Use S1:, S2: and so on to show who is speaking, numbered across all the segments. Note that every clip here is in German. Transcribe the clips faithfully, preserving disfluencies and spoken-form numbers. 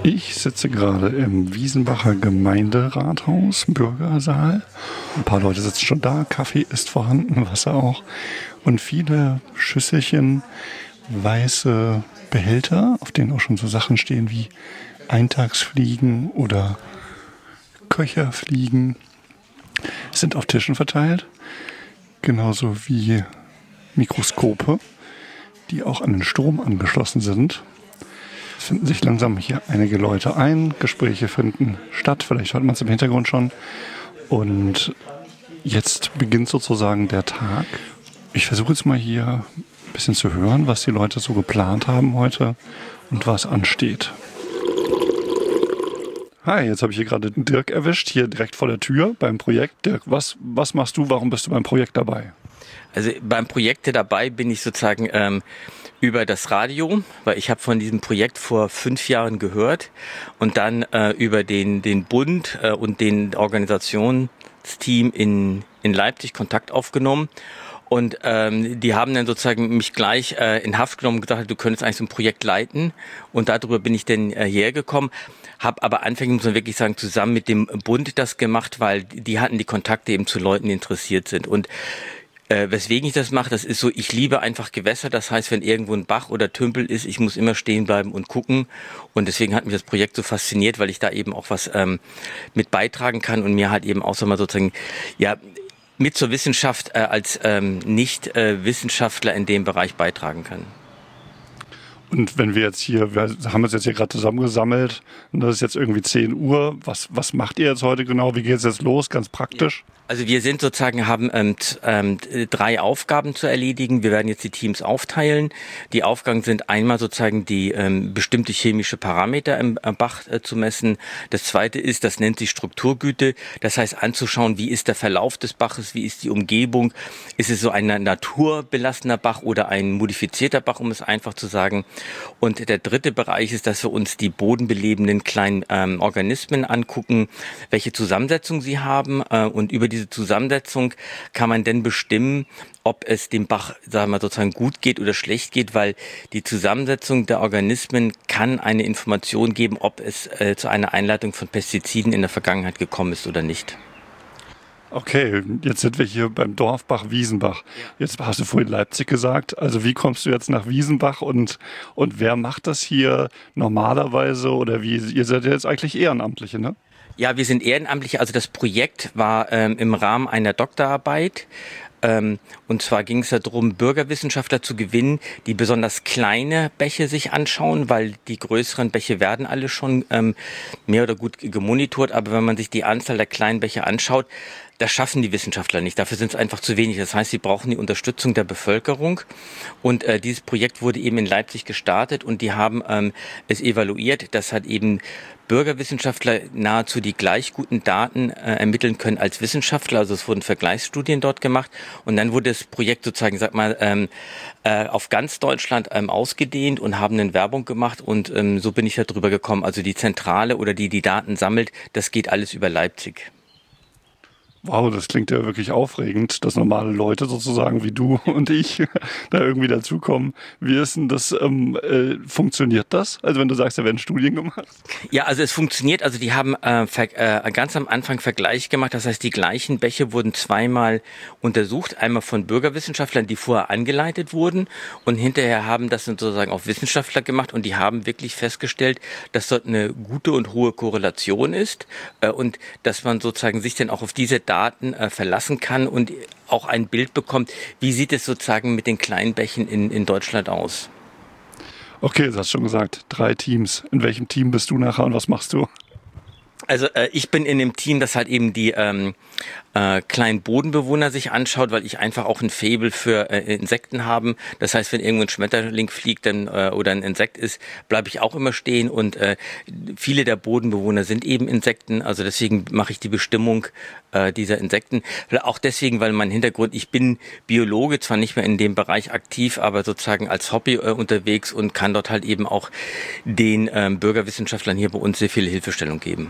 S1: Ich sitze gerade im Wiesenbacher Gemeinderathaus, Bürgersaal. Ein paar Leute sitzen schon da, Kaffee ist vorhanden, Wasser auch. Und viele Schüsselchen, weiße Behälter, auf denen auch schon so Sachen stehen wie Eintagsfliegen oder Köcherfliegen, sind auf Tischen verteilt. Genauso wie Mikroskope, die auch an den Strom angeschlossen sind. Es finden sich langsam hier einige Leute ein, Gespräche finden statt, vielleicht hört man es im Hintergrund schon. Und jetzt beginnt sozusagen der Tag. Ich versuche jetzt mal hier ein bisschen zu hören, was die Leute so geplant haben heute und was ansteht. Hi, jetzt habe ich hier gerade Dirk erwischt, hier direkt vor der Tür beim Projekt. Dirk, was, was machst du, warum bist du beim Projekt dabei?
S2: Also beim Projekt dabei bin ich sozusagen ähm, über das Radio, weil ich habe von diesem Projekt vor fünf Jahren gehört und dann äh, über den, den Bund äh, und den Organisationsteam in, in Leipzig Kontakt aufgenommen. Und ähm, die haben dann sozusagen mich gleich äh, in Haft genommen und gesagt, du könntest eigentlich so ein Projekt leiten. Und darüber bin ich dann äh, hierher gekommen. Habe aber anfänglich, muss man wirklich sagen, zusammen mit dem Bund das gemacht, weil die hatten die Kontakte eben zu Leuten, die interessiert sind. Und Äh, weswegen ich das mache, das ist so, ich liebe einfach Gewässer, das heißt, wenn irgendwo ein Bach oder Tümpel ist, ich muss immer stehen bleiben und gucken und deswegen hat mich das Projekt so fasziniert, weil ich da eben auch was ähm, mit beitragen kann und mir halt eben auch so mal sozusagen, ja, mit zur Wissenschaft äh, als ähm, Nicht-Wissenschaftler äh, in dem Bereich beitragen kann.
S1: Und wenn wir jetzt hier, wir haben uns jetzt hier gerade zusammengesammelt und das ist jetzt irgendwie zehn Uhr, was, was macht ihr jetzt heute genau, wie geht es jetzt los, ganz praktisch?
S2: Ja. Also wir sind sozusagen, haben ähm, t, ähm, drei Aufgaben zu erledigen. Wir werden jetzt die Teams aufteilen. Die Aufgaben sind einmal sozusagen die ähm, bestimmte chemische Parameter im äh, Bach äh, zu messen. Das zweite ist, das nennt sich Strukturgüte. Das heißt anzuschauen, wie ist der Verlauf des Baches, wie ist die Umgebung. Ist es so ein naturbelassener Bach oder ein modifizierter Bach, um es einfach zu sagen. Und der dritte Bereich ist, dass wir uns die bodenbelebenden kleinen ähm, Organismen angucken, welche Zusammensetzung sie haben äh, und über die diese Zusammensetzung kann man denn bestimmen, ob es dem Bach, sagen wir mal, sozusagen gut geht oder schlecht geht, weil die Zusammensetzung der Organismen kann eine Information geben, ob es äh, zu einer Einleitung von Pestiziden in der Vergangenheit gekommen ist oder nicht.
S1: Okay, jetzt sind wir hier beim Dorfbach Wiesenbach. Jetzt hast du vorhin Leipzig gesagt. Also wie kommst du jetzt nach Wiesenbach und, und wer macht das hier normalerweise oder wie? Ihr seid ja jetzt eigentlich Ehrenamtliche, ne?
S2: Ja, wir sind Ehrenamtliche. Also das Projekt war ähm, im Rahmen einer Doktorarbeit. Ähm, und zwar ging es darum, Bürgerwissenschaftler zu gewinnen, die besonders kleine Bäche sich anschauen, weil die größeren Bäche werden alle schon ähm, mehr oder gut gemonitort. Aber wenn man sich die Anzahl der kleinen Bäche anschaut, das schaffen die Wissenschaftler nicht. Dafür sind es einfach zu wenig. Das heißt, sie brauchen die Unterstützung der Bevölkerung. Und äh, dieses Projekt wurde eben in Leipzig gestartet und die haben ähm, es evaluiert. Das hat eben Bürgerwissenschaftler nahezu die gleich guten Daten äh, ermitteln können als Wissenschaftler. Also es wurden Vergleichsstudien dort gemacht. Und dann wurde das Projekt sozusagen, sag mal, ähm, äh, auf ganz Deutschland ähm, ausgedehnt und haben eine Werbung gemacht. Und ähm, so bin ich da drüber gekommen. Also die Zentrale oder die die Daten sammelt, das geht alles über Leipzig.
S1: Wow, das klingt ja wirklich aufregend, dass normale Leute sozusagen wie du und ich da irgendwie dazukommen. Wie ist denn das, ähm, äh, funktioniert das? Also wenn du sagst, da werden Studien gemacht?
S2: Ja, also es funktioniert, also die haben äh, ver- äh, ganz am Anfang Vergleich gemacht, das heißt die gleichen Bäche wurden zweimal untersucht, einmal von Bürgerwissenschaftlern, die vorher angeleitet wurden und hinterher haben das sozusagen auch Wissenschaftler gemacht und die haben wirklich festgestellt, dass dort eine gute und hohe Korrelation ist äh, und dass man sozusagen sich dann auch auf diese Daten Daten äh, verlassen kann und auch ein Bild bekommt, wie sieht es sozusagen mit den kleinen Bächen in, in Deutschland aus.
S1: Okay, du hast schon gesagt, drei Teams. In welchem Team bist du nachher und was machst du?
S2: Also äh, ich bin in dem Team, das halt eben die ähm, äh, kleinen Bodenbewohner sich anschaut, weil ich einfach auch ein Faible für äh, Insekten habe. Das heißt, wenn irgendwo ein Schmetterling fliegt dann, äh, oder ein Insekt ist, bleibe ich auch immer stehen. Und äh, viele der Bodenbewohner sind eben Insekten. Also deswegen mache ich die Bestimmung äh, dieser Insekten. Auch deswegen, weil mein Hintergrund, ich bin Biologe, zwar nicht mehr in dem Bereich aktiv, aber sozusagen als Hobby äh, unterwegs und kann dort halt eben auch den äh, Bürgerwissenschaftlern hier bei uns sehr viel Hilfestellung geben.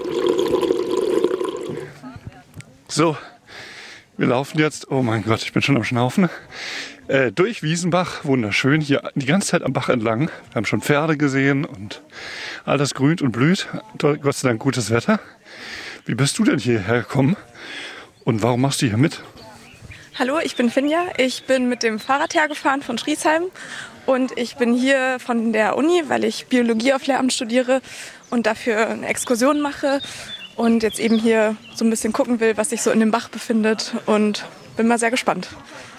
S1: So, wir laufen jetzt, oh mein Gott, ich bin schon am Schnaufen, äh, durch Wiesenbach, wunderschön, hier die ganze Zeit am Bach entlang. Wir haben schon Pferde gesehen und Alles grünt und blüht. Gott sei Dank gutes Wetter. Wie bist du denn hierher gekommen? Und warum machst du hier mit?
S3: Hallo, ich bin Finja. Ich bin mit dem Fahrrad hergefahren von Schriesheim. Und ich bin hier von der Uni, weil ich Biologie auf Lehramt studiere und dafür eine Exkursion mache. Und jetzt eben hier so ein bisschen gucken will, was sich so in dem Bach befindet. Und bin mal sehr gespannt.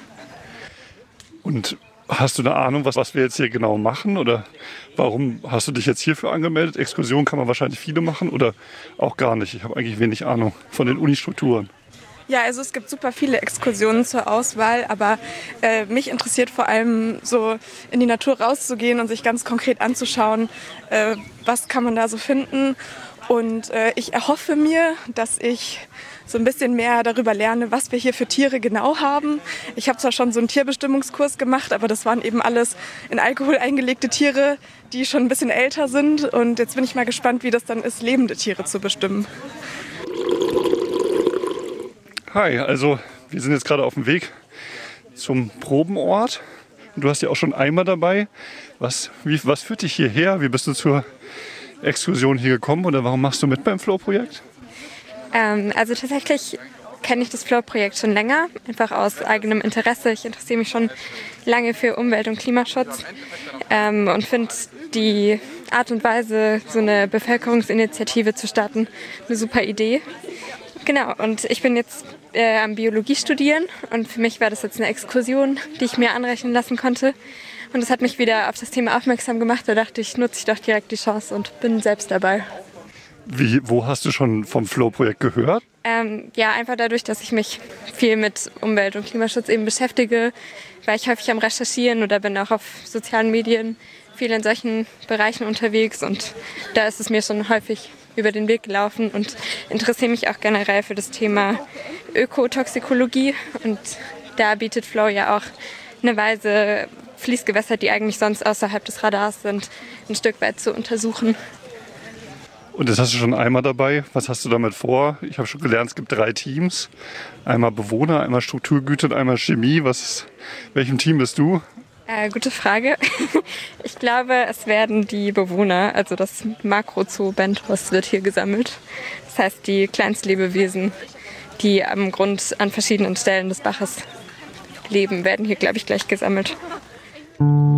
S1: Und hast du eine Ahnung, was, was wir jetzt hier genau machen? Oder warum hast du dich jetzt hierfür angemeldet? Exkursion kann man wahrscheinlich viele machen oder auch gar nicht. Ich habe eigentlich wenig Ahnung von den Unistrukturen.
S3: Ja, also es gibt super viele Exkursionen zur Auswahl, aber äh, mich interessiert vor allem so in die Natur rauszugehen und sich ganz konkret anzuschauen, äh, was kann man da so finden. Und äh, ich erhoffe mir, dass ich so ein bisschen mehr darüber lerne, was wir hier für Tiere genau haben. Ich habe zwar schon so einen Tierbestimmungskurs gemacht, aber das waren eben alles in Alkohol eingelegte Tiere, die schon ein bisschen älter sind. Und jetzt bin ich mal gespannt, wie das dann ist, lebende Tiere zu bestimmen.
S1: Hi, also wir sind jetzt gerade auf dem Weg zum Probenort. Du hast ja auch schon Eimer dabei. Was, wie, was führt dich hierher? Wie bist du zur Exkursion hier gekommen oder warum machst du mit beim Flow-Projekt?
S4: Ähm, also tatsächlich kenne ich das Flow-Projekt schon länger, einfach aus eigenem Interesse. Ich interessiere mich schon lange für Umwelt- und Klimaschutz ähm, und finde die Art und Weise, so eine Bevölkerungsinitiative zu starten, eine super Idee. Genau, und ich bin jetzt äh, am Biologie studieren und für mich war das jetzt eine Exkursion, die ich mir anrechnen lassen konnte. Und das hat mich wieder auf das Thema aufmerksam gemacht. Da dachte ich, nutze ich doch direkt die Chance und bin selbst dabei.
S1: Wie, wo hast du schon vom Flow-Projekt gehört?
S4: Ähm, ja, einfach dadurch, dass ich mich viel mit Umwelt- und Klimaschutz eben beschäftige, war ich häufig am Recherchieren oder bin auch auf sozialen Medien viel in solchen Bereichen unterwegs. Und da ist es mir schon häufig über den Weg gelaufen und interessiere mich auch generell für das Thema Ökotoxikologie. Und da bietet Flow ja auch eine Weise, Fließgewässer, die eigentlich sonst außerhalb des Radars sind, ein Stück weit zu untersuchen.
S1: Und jetzt hast du schon Eimer dabei. Was hast du damit vor? Ich habe schon gelernt, es gibt drei Teams. Einmal Bewohner, einmal Strukturgüte und einmal Chemie. Was, welchem Team bist du?
S4: Äh, gute Frage. Ich glaube, es werden die Bewohner, also das Makrozoo-Benthos wird hier gesammelt. Das heißt, die Kleinstlebewesen, die am Grund an verschiedenen Stellen des Baches leben, werden hier, glaube ich, gleich gesammelt.